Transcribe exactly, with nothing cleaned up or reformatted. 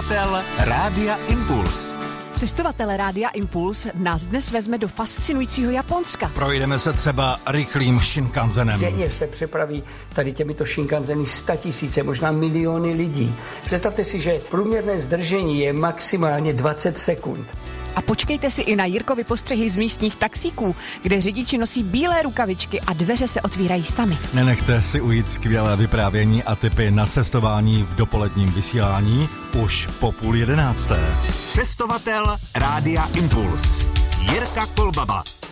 Cestovatel Rádia Impuls. Cestovatel Rádia Impuls nás dnes vezme do fascinujícího Japonska. Projdeme se třeba rychlým Shinkansenem. Denně se přepraví tady těmito Shinkanseny statisíce, možná miliony lidí. Představte si, že průměrné zdržení je maximálně dvacet sekund. A počkejte si i na Jirkovy postřehy z místních taxíků, kde řidiči nosí bílé rukavičky a dveře se otvírají sami. Nenechte si ujít skvělé vyprávění a tipy na cestování v dopoledním vysílání už po půl jedenácté. Cestovatel Rádia Impuls. Jirka Kolbaba.